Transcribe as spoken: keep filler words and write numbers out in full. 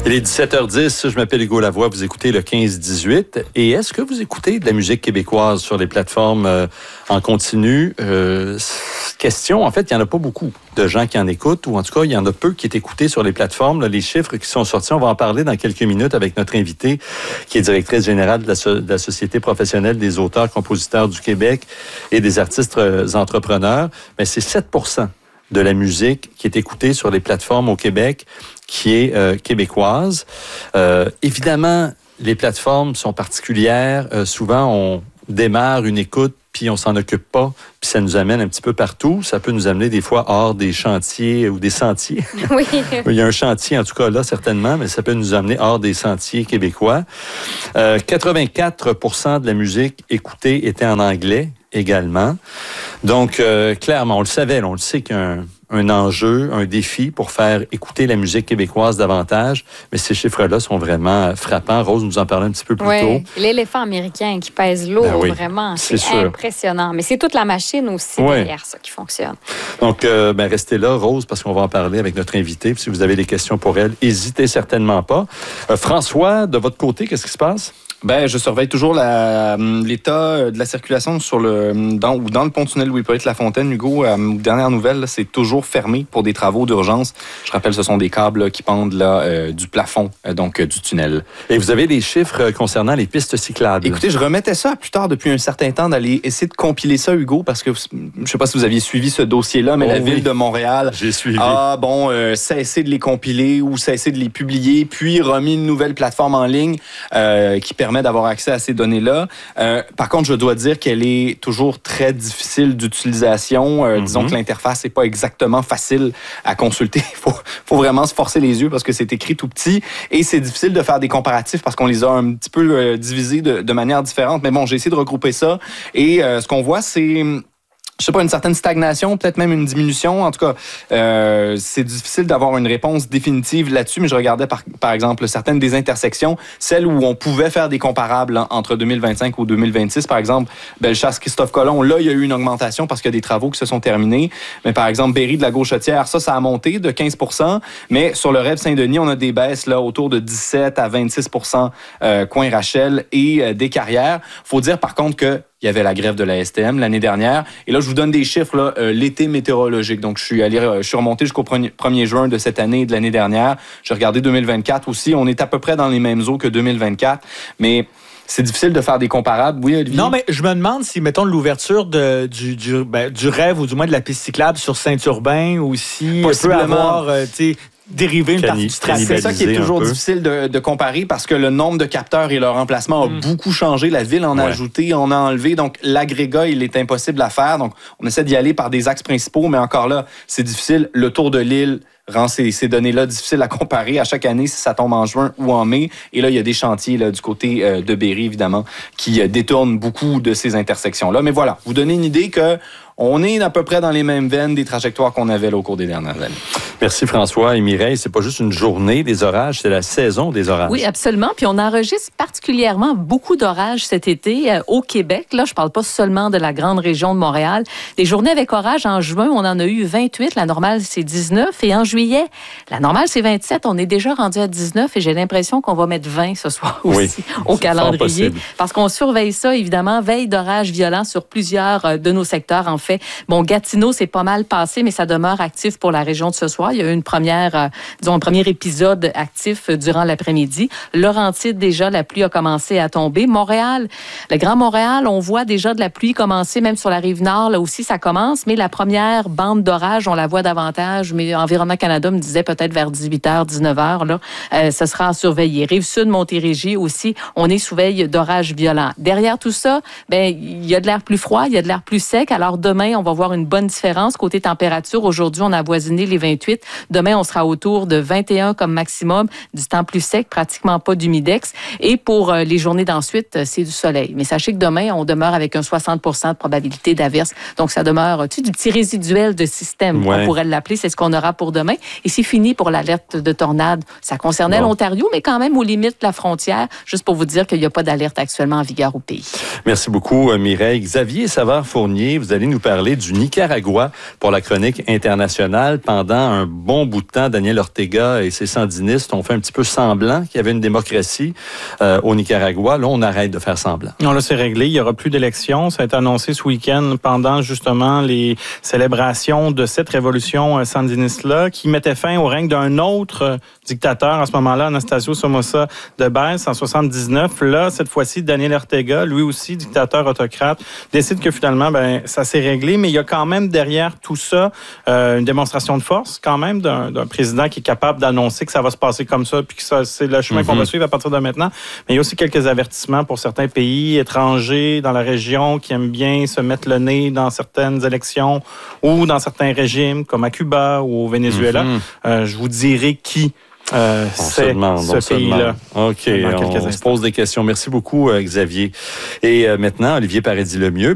Il est dix-sept heures dix, je m'appelle Hugo Lavoie, vous écoutez le quinze dix-huit. Et est-ce que vous écoutez de la musique québécoise sur les plateformes euh, en continu? Euh, question, en fait, il n'y en a pas beaucoup de gens qui en écoutent, ou en tout cas, il y en a peu qui est écouté sur les plateformes. Là, les chiffres qui sont sortis, on va en parler dans quelques minutes avec notre invitée, qui est directrice générale de la, so- de la Société professionnelle des auteurs, compositeurs du Québec et des artistes euh, entrepreneurs. Mais c'est sept pour cent de la musique qui est écoutée sur les plateformes au Québec, qui est euh, québécoise. Euh, évidemment, les plateformes sont particulières. Euh, souvent, on démarre une écoute, puis on s'en occupe pas, puis ça nous amène un petit peu partout. Ça peut nous amener des fois hors des chantiers ou des sentiers. Oui. Il y a un chantier, en tout cas là, certainement, mais ça peut nous amener hors des sentiers québécois. Euh, quatre-vingt-quatre pour cent de la musique écoutée était en anglais également. Donc, euh, clairement, on le savait, là, on le sait qu'il y a un, un enjeu, un défi pour faire écouter la musique québécoise davantage, mais ces chiffres-là sont vraiment frappants. Rose nous en parlait un petit peu plus oui. tôt. L'éléphant américain qui pèse lourd, ben oui, vraiment, c'est, c'est sûr. impressionnant. Mais c'est toute la machine aussi oui. derrière ça qui fonctionne. Donc, euh, ben, restez là, Rose, parce qu'on va en parler avec notre invitée. Puis si vous avez des questions pour elle, n'hésitez certainement pas. Euh, François, de votre côté, qu'est-ce qui se passe? Ben, je surveille toujours la, l'état de la circulation sur le dans ou dans le pont-tunnel Louis-Hippolyte-Lafontaine. Hugo, euh, dernière nouvelle, là, c'est toujours fermé pour des travaux d'urgence. Je rappelle, ce sont des câbles là, qui pendent là, euh, du plafond, euh, donc euh, du tunnel. Et vous avez les chiffres concernant les pistes cyclables. Écoutez, je remettais ça plus tard depuis un certain temps d'aller essayer de compiler ça, Hugo, parce que je ne sais pas si vous aviez suivi ce dossier-là, mais oh, la oui. ville de Montréal J'ai suivi. a bon, euh, cessé de les compiler ou cessé de les publier, puis remis une nouvelle plateforme en ligne euh, qui permet d'avoir accès à ces données-là. Euh, par contre, je dois dire qu'elle est toujours très difficile d'utilisation. Euh, mm-hmm. Disons que l'interface n'est pas exactement facile à consulter. Il faut, faut vraiment se forcer les yeux parce que c'est écrit tout petit et c'est difficile de faire des comparatifs parce qu'on les a un petit peu euh, divisés de, de manière différente. Mais bon, j'ai essayé de regrouper ça et euh, ce qu'on voit, c'est... je sais pas, une certaine stagnation, peut-être même une diminution. En tout cas, euh, c'est difficile d'avoir une réponse définitive là-dessus, mais je regardais par, par exemple certaines des intersections, celles où on pouvait faire des comparables hein, entre deux mille vingt-cinq ou deux mille vingt-six. Par exemple, Bellechasse-Christophe-Colomb, là, il y a eu une augmentation parce qu'il y a des travaux qui se sont terminés. Mais par exemple, Berry de la Gauchetière, ça, ça a monté de quinze pour cent. Mais sur le Rêve Saint-Denis, on a des baisses là autour de dix-sept à vingt-six pour cent euh, Coin Rachel et euh, des Carrières. Faut dire par contre que il y avait la grève de la S T M l'année dernière. Et là, je vous donne des chiffres, là, euh, l'été météorologique. Donc, je suis allé, je suis remonté jusqu'au premier juin de cette année et de l'année dernière. J'ai regardé deux mille vingt-quatre aussi. On est à peu près dans les mêmes eaux que deux mille vingt-quatre. Mais c'est difficile de faire des comparables. Oui, Olivier? Non, mais je me demande si, mettons, l'ouverture de, du, du, ben, du rêve ou du moins de la piste cyclable sur Saint-Urbain aussi peut avoir, euh, tu sais, dériver une partie du trafic. C'est ça qui est toujours difficile de, de comparer parce que le nombre de capteurs et leur emplacement a mm. beaucoup changé. La ville en a ouais. ajouté, on a enlevé. Donc, l'agrégat, il est impossible à faire. Donc, on essaie d'y aller par des axes principaux, mais encore là, c'est difficile. Le tour de l'île rend ces, ces données-là difficiles à comparer à chaque année si ça tombe en juin ou en mai. Et là, il y a des chantiers là, du côté euh, de Berry, évidemment, qui euh, détournent beaucoup de ces intersections-là. Mais voilà, vous donnez une idée que on est à peu près dans les mêmes veines des trajectoires qu'on avait là, au cours des dernières années. Merci François et Mireille. C'est pas juste une journée des orages, c'est la saison des orages. Oui, absolument. Puis on enregistre particulièrement beaucoup d'orages cet été euh, au Québec. Là, je parle pas seulement de la grande région de Montréal. Des journées avec orage en juin, on en a eu vingt-huit. La normale, c'est dix-neuf. Et en juillet, la normale, c'est vingt-sept. On est déjà rendu à dix-neuf et j'ai l'impression qu'on va mettre vingt ce soir aussi oui, au calendrier. Parce qu'on surveille ça, évidemment. Veille d'orages violents sur plusieurs euh, de nos secteurs, en fait. Bon, Gatineau, c'est pas mal passé, mais ça demeure actif pour la région de ce soir. Il y a eu une première, euh, disons, un premier épisode actif durant l'après-midi. Laurentide, déjà, la pluie a commencé à tomber. Montréal, le Grand Montréal, on voit déjà de la pluie commencer, même sur la rive nord, là aussi, ça commence. Mais la première bande d'orage, on la voit davantage. Mais Environnement Canada me disait peut-être vers dix-huit heures, dix-neuf heures, là, euh, ce sera à surveiller. Rive-Sud, Montérégie aussi, on est sous veille d'orages violents. Derrière tout ça, ben, il y a de l'air plus froid, il y a de l'air plus sec. Alors, demain, on va voir une bonne différence. Côté température, aujourd'hui, on a avoisiné les vingt-huit. Demain, on sera autour de vingt et un comme maximum, du temps plus sec, pratiquement pas d'humidex. Et pour euh, les journées d'ensuite, c'est du soleil. Mais sachez que demain, on demeure avec un soixante pour cent de probabilité d'averse. Donc, ça demeure, tu sais, du petit résiduel de système, ouais. on pourrait l'appeler. C'est ce qu'on aura pour demain. Et c'est fini pour l'alerte de tornade. Ça concernait bon. l'Ontario, mais quand même aux limites de la frontière, juste pour vous dire qu'il n'y a pas d'alerte actuellement en vigueur au pays. Merci beaucoup, Mireille. Xavier Savard-Fournier, vous allez nous parler du Nicaragua pour la chronique internationale. Pendant un bon bout de temps, Daniel Ortega et ses sandinistes ont fait un petit peu semblant qu'il y avait une démocratie euh, au Nicaragua. Là, on arrête de faire semblant. Non, là, c'est réglé. Il n'y aura plus d'élections. Ça a été annoncé ce week-end pendant justement les célébrations de cette révolution sandiniste-là qui mettait fin au règne d'un autre dictateur à ce moment-là, Anastasio Somoza Derbez, en soixante-dix-neuf. Là, cette fois-ci, Daniel Ortega, lui aussi dictateur autocrate, décide que finalement, ben, ça s'est réglé, mais il y a quand même derrière tout ça euh, une démonstration de force quand même d'un, d'un président qui est capable d'annoncer que ça va se passer comme ça, puis que ça, c'est le chemin mm-hmm. qu'on va suivre à partir de maintenant. Mais il y a aussi quelques avertissements pour certains pays étrangers dans la région qui aiment bien se mettre le nez dans certaines élections ou dans certains régimes, comme à Cuba ou au Venezuela. Mm-hmm. Euh, je vous dirai qui Euh, c'est demande, ce pays-là. OK, on se pose des questions. Merci beaucoup, Xavier. Et euh, maintenant, Olivier Paradis-Lemieux.